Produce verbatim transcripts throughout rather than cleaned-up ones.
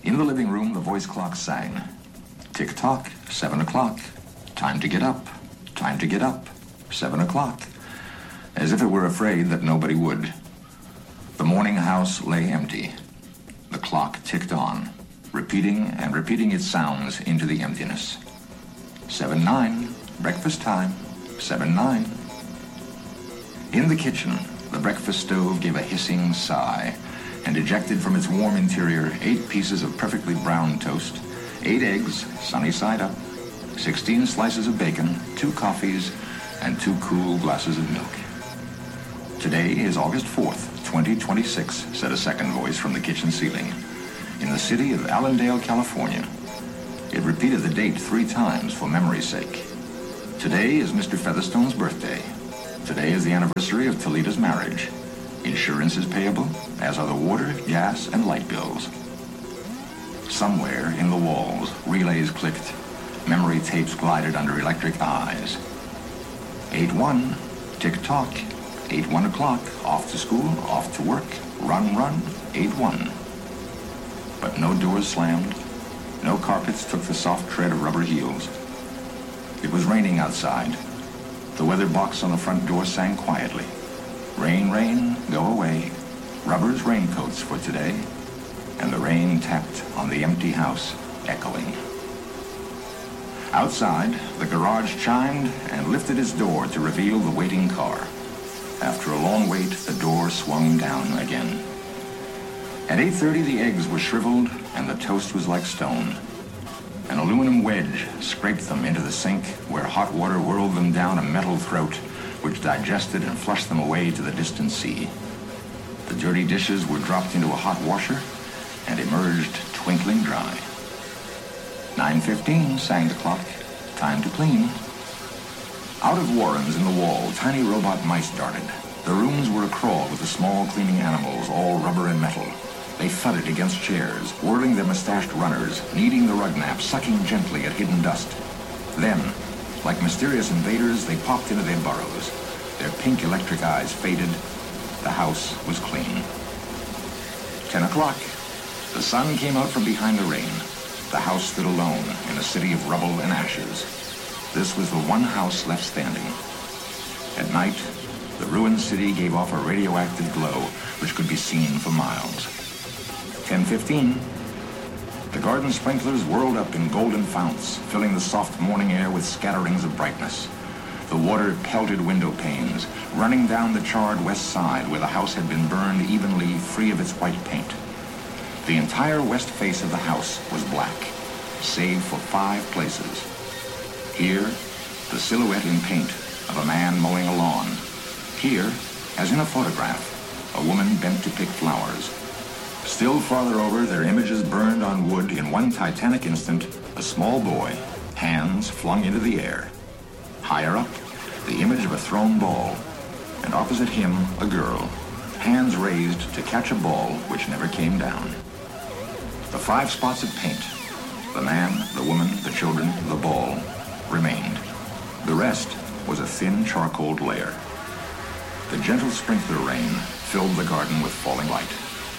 In the living room, the voice clock sang. Tick-tock, seven o'clock. Time to get up. Time to get up. Seven o'clock. As if it were afraid that nobody would. The morning house lay empty. The clock ticked on, repeating and repeating its sounds into the emptiness. Seven nine, breakfast time. Seven nine. In the kitchen, the breakfast stove gave a hissing sigh and ejected from its warm interior eight pieces of perfectly brown toast, eight eggs, sunny side up, sixteen slices of bacon, two coffees, and two cool glasses of milk. Today is August fourth, twenty twenty-six, said a second voice from the kitchen ceiling, in the city of Allendale, California. It repeated the date three times for memory's sake. Today is Mister Featherstone's birthday. Today is the anniversary of Toleda's marriage. Insurance is payable, as are the water, gas, and light bills. Somewhere in the walls, relays clicked. Memory tapes glided under electric eyes. eight one, tick-tock. eight one o'clock, off to school, off to work, run, run, eight one. But no doors slammed. No carpets took the soft tread of rubber heels. It was raining outside. The weather box on the front door sang quietly. Rain, rain, go away. Rubber's raincoats for today. And the rain tapped on the empty house, echoing. Outside, the garage chimed and lifted its door to reveal the waiting car. After a long wait, the door swung down again. At eight thirty, the eggs were shriveled and the toast was like stone. An aluminum wedge scraped them into the sink where hot water whirled them down a metal throat which digested and flushed them away to the distant sea. The dirty dishes were dropped into a hot washer and emerged twinkling dry. nine fifteen, sang the clock. Time to clean. Out of warrens in the wall, tiny robot mice darted. The rooms were acrawl with the small cleaning animals, all rubber and metal. They thudded against chairs, whirling their mustached runners, kneading the rug naps, sucking gently at hidden dust. Then, like mysterious invaders, they popped into their burrows. Their pink electric eyes faded. The house was clean. Ten o'clock. The sun came out from behind the rain. The house stood alone in a city of rubble and ashes. This was the one house left standing. At night, the ruined city gave off a radioactive glow which could be seen for miles. ten fifteen. The garden sprinklers whirled up in golden founts, filling the soft morning air with scatterings of brightness. The water pelted window panes, running down the charred west side where the house had been burned evenly, free of its white paint. The entire west face of the house was black, save for five places. Here, the silhouette in paint of a man mowing a lawn. Here, as in a photograph, a woman bent to pick flowers. Still farther over, their images burned on wood in one titanic instant, a small boy, hands flung into the air. Higher up, the image of a thrown ball, and opposite him, a girl, hands raised to catch a ball which never came down. The five spots of paint, the man, the woman, the children, the ball, remained. The rest was a thin charcoal layer. The gentle sprinkler rain filled the garden with falling light.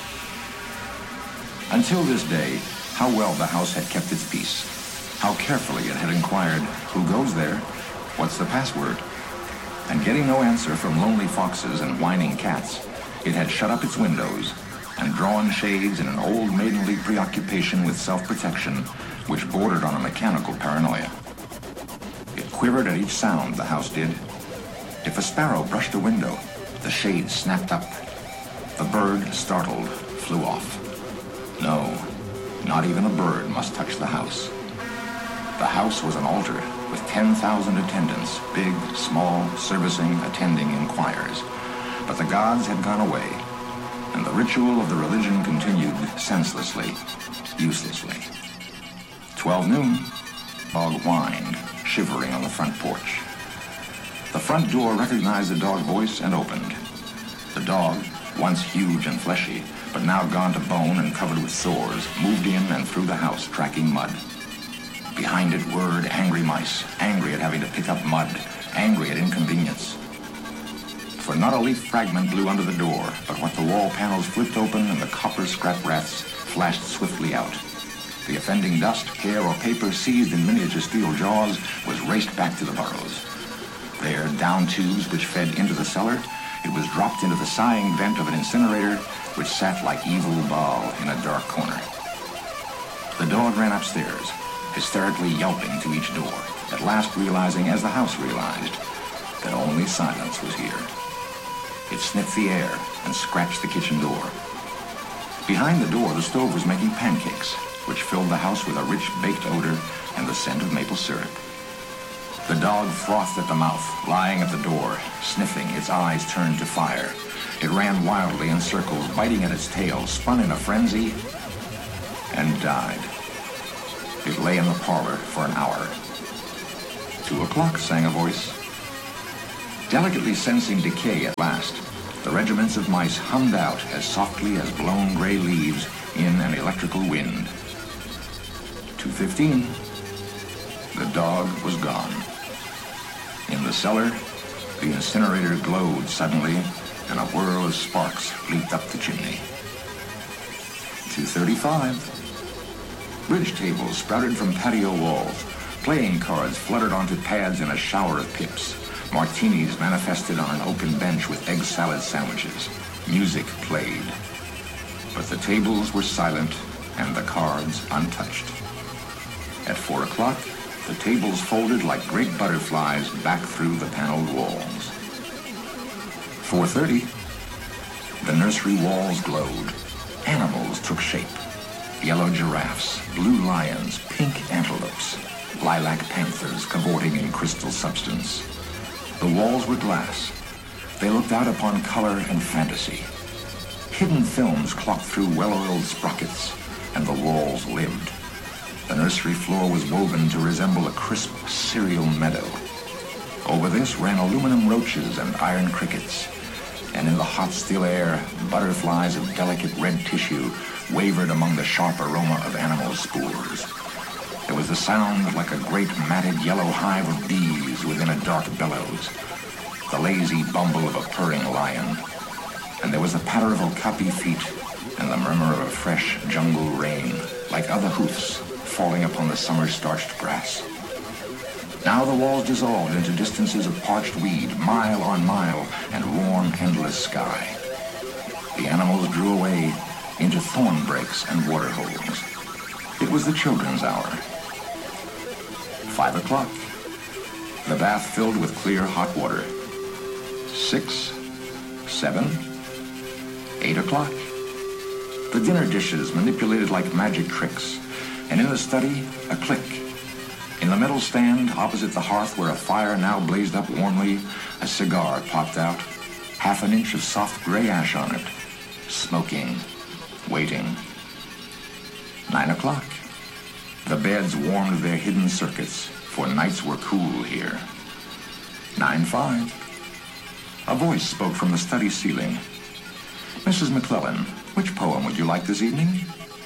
Until this day, how well the house had kept its peace. How carefully it had inquired, who goes there? What's the password? And getting no answer from lonely foxes and whining cats, it had shut up its windows and drawn shades in an old maidenly preoccupation with self-protection which bordered on a mechanical paranoia. It quivered at each sound, the house did. If a sparrow brushed a window, the shade snapped up. The bird, startled, flew off. No, not even a bird must touch the house. The house was an altar with ten thousand attendants, big, small, servicing, attending in choirs. But the gods had gone away, and the ritual of the religion continued senselessly, uselessly. Twelve noon, dog whined, shivering on the front porch. The front door recognized the dog voice and opened. The dog, once huge and fleshy, but now gone to bone and covered with sores, moved in and through the house, tracking mud. Behind it whirred angry mice, angry at having to pick up mud, angry at inconvenience. For not a leaf fragment blew under the door, but what the wall panels flipped open and the copper scrap rafts flashed swiftly out. The offending dust, hair, or paper seized in miniature steel jaws was raced back to the burrows. There, down tubes which fed into the cellar, it was dropped into the sighing vent of an incinerator which sat like evil Baal in a dark corner. The dog ran upstairs, hysterically yelping to each door, at last realizing, as the house realized, that only silence was here. It sniffed the air and scratched the kitchen door. Behind the door, the stove was making pancakes, which filled the house with a rich baked odor and the scent of maple syrup. The dog frothed at the mouth, lying at the door, sniffing, its eyes turned to fire. It ran wildly in circles, biting at its tail, spun in a frenzy, and died. It lay in the parlor for an hour. Two o'clock, sang a voice. Delicately sensing decay at last, the regiments of mice hummed out as softly as blown gray leaves in an electrical wind. two fifteen. The dog was gone. In the cellar, the incinerator glowed suddenly, and a whirl of sparks leaped up the chimney. two thirty-five. Bridge tables sprouted from patio walls. Playing cards fluttered onto pads in a shower of pips. Martinis manifested on an open bench with egg salad sandwiches. Music played. But the tables were silent and the cards untouched. At four o'clock, the tables folded like great butterflies back through the paneled walls. four thirty. The nursery walls glowed. Animals took shape. Yellow giraffes, blue lions, pink antelopes, lilac panthers cavorting in crystal substance. The walls were glass. They looked out upon color and fantasy. Hidden films clocked through well-oiled sprockets, and the walls lived. The nursery floor was woven to resemble a crisp cereal meadow. Over this ran aluminum roaches and iron crickets, and in the hot still air, butterflies of delicate red tissue wavered among the sharp aroma of animal spores. There was a sound like a great matted yellow hive of bees within a dark bellows, the lazy bumble of a purring lion, and there was the patter of okapi feet and the murmur of a fresh jungle rain, like other hoofs falling upon the summer-starched grass. Now the walls dissolved into distances of parched weed, mile on mile, and warm, endless sky. The animals drew away into thorn breaks and water holes. It was the children's hour. Five o'clock. The bath filled with clear hot water. Six, seven, eight o'clock. The dinner dishes manipulated like magic tricks, and in the study, a click. In the metal stand, opposite the hearth where a fire now blazed up warmly, a cigar popped out, half an inch of soft gray ash on it, smoking, waiting. Nine o'clock. The beds warmed their hidden circuits, for nights were cool here. Nine five. A voice spoke from the study ceiling. Missus McClellan, which poem would you like this evening?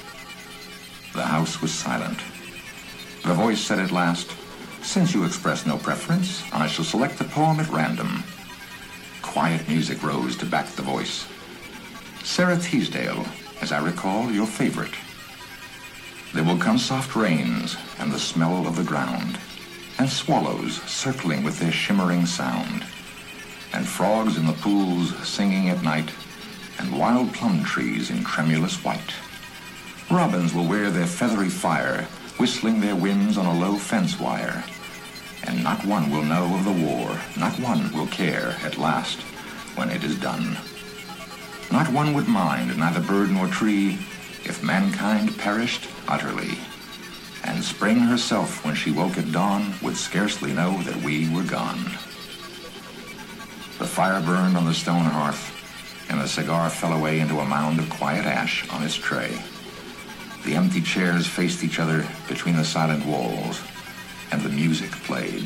The house was silent. The voice said at last, since you express no preference, I shall select a poem at random. Quiet music rose to back the voice. Sarah Teasdale, as I recall, your favorite. There will come soft rains and the smell of the ground, and swallows circling with their shimmering sound, and frogs in the pools singing at night, and wild plum trees in tremulous white. Robins will wear their feathery fire, whistling their winds on a low fence wire, and not one will know of the war, not one will care at last when it is done. Not one would mind, neither bird nor tree, if mankind perished utterly, and spring herself, when she woke at dawn, would scarcely know that we were gone. The fire burned on the stone hearth, and the cigar fell away into a mound of quiet ash on its tray. The empty chairs faced each other between the silent walls, and the music played.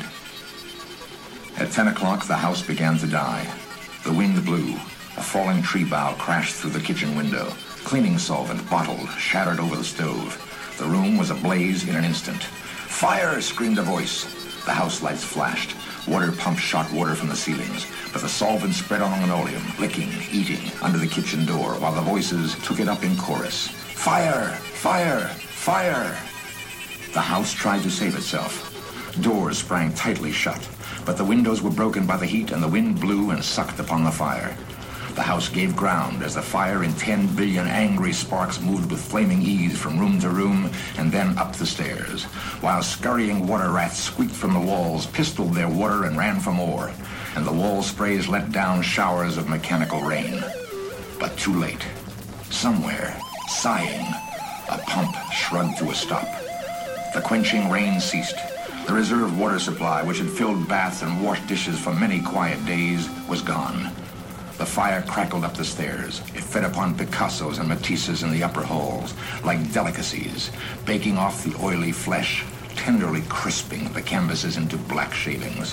At ten o'clock, the house began to die. The wind blew. A falling tree bough crashed through the kitchen window. Cleaning solvent, bottled, shattered over the stove. The room was ablaze in an instant. Fire! Screamed a voice. The house lights flashed. Water pumps shot water from the ceilings, but the solvent spread on linoleum, licking, eating, under the kitchen door, while the voices took it up in chorus. Fire! Fire! Fire! The house tried to save itself. Doors sprang tightly shut, but the windows were broken by the heat and the wind blew and sucked upon the fire. The house gave ground as the fire in ten billion angry sparks moved with flaming ease from room to room and then up the stairs, while scurrying water rats squeaked from the walls, pistoled their water and ran for more, and the wall sprays let down showers of mechanical rain. But too late. Somewhere, sighing, a pump shrugged to a stop. The quenching rain ceased. The reserve water supply, which had filled baths and washed dishes for many quiet days, was gone. The fire crackled up the stairs. It fed upon Picassos and Matisses in the upper halls, like delicacies, baking off the oily flesh, tenderly crisping the canvases into black shavings.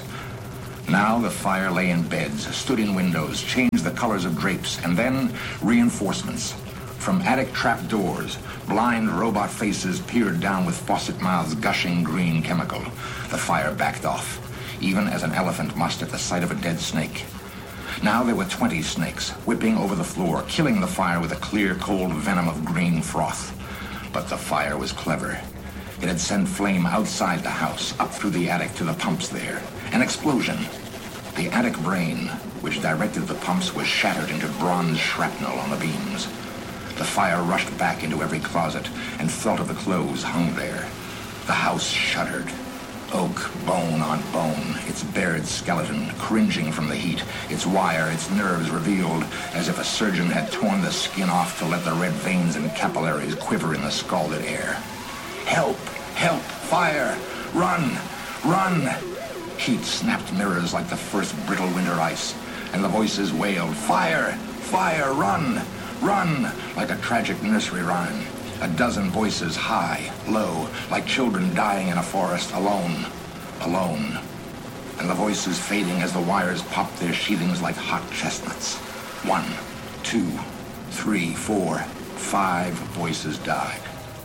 Now the fire lay in beds, stood in windows, changed the colors of drapes, and then reinforcements. From attic trap doors, blind robot faces peered down with faucet mouths gushing green chemical. The fire backed off, even as an elephant must at the sight of a dead snake. Now there were twenty snakes, whipping over the floor, killing the fire with a clear, cold venom of green froth. But the fire was clever. It had sent flame outside the house, up through the attic to the pumps there. An explosion. The attic brain, which directed the pumps, was shattered into bronze shrapnel on the beams. The fire rushed back into every closet and felt of the clothes hung there. The house shuddered. Oak, bone on bone, its bared skeleton cringing from the heat, its wire, its nerves revealed as if a surgeon had torn the skin off to let the red veins and capillaries quiver in the scalded air. Help! Help! Fire! Run! Run! Heat snapped mirrors like the first brittle winter ice, and the voices wailed, Fire! Fire! Run! Run! Like a tragic nursery rhyme. A dozen voices, high, low, like children dying in a forest, alone, alone. And the voices fading as the wires popped their sheathings like hot chestnuts. One, two, three, four, five voices died.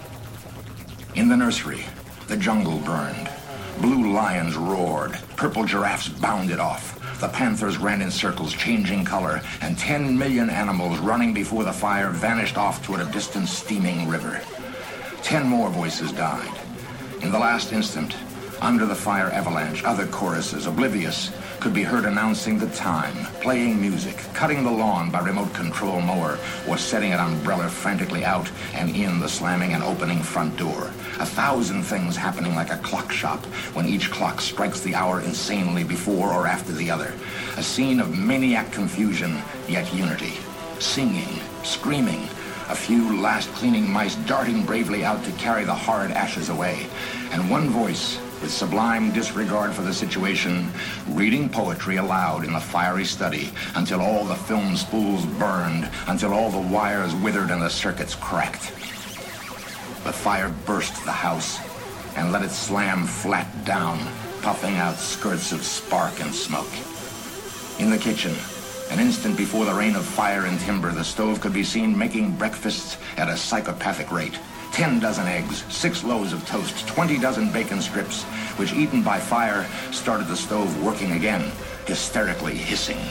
In the nursery, the jungle burned. Blue lions roared. Purple giraffes bounded off. The panthers ran in circles, changing color, and ten million animals running before the fire vanished off toward a distant steaming river. Ten more voices died. In the last instant, under the fire avalanche, other choruses, oblivious, could be heard announcing the time, playing music, cutting the lawn by remote control mower, or setting an umbrella frantically out and in the slamming and opening front door. A thousand things happening like a clock shop when each clock strikes the hour insanely before or after the other. A scene of maniac confusion, yet unity. Singing, screaming, a few last cleaning mice darting bravely out to carry the horrid ashes away. And one voice, with sublime disregard for the situation, reading poetry aloud in the fiery study until all the film spools burned, until all the wires withered and the circuits cracked. The fire burst the house and let it slam flat down, puffing out skirts of spark and smoke. In the kitchen, an instant before the rain of fire and timber, the stove could be seen making breakfasts at a psychopathic rate. Ten dozen eggs, six loaves of toast, twenty dozen bacon strips, which, eaten by fire, started the stove working again, hysterically hissing.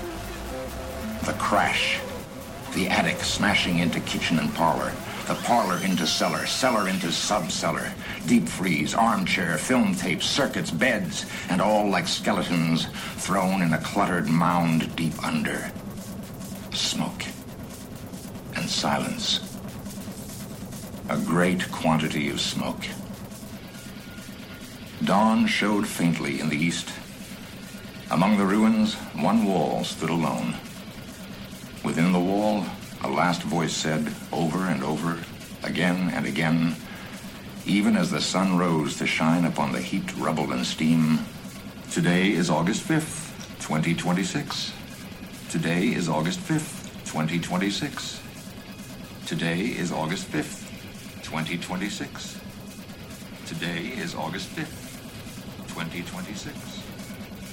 The crash. The attic smashing into kitchen and parlor. The parlor into cellar, cellar into sub-cellar. Deep freeze, armchair, film tape, circuits, beds, and all like skeletons thrown in a cluttered mound deep under. Smoke. And silence. A great quantity of smoke. Dawn showed faintly in the east. Among the ruins, one wall stood alone. Within the wall, a last voice said, over and over, again and again, even as the sun rose to shine upon the heat, rubble, and steam, today is August fifth, twenty twenty-six. Today is August fifth, twenty twenty-six. Today is August fifth, twenty twenty-six. Today is August fifth, twenty twenty-six.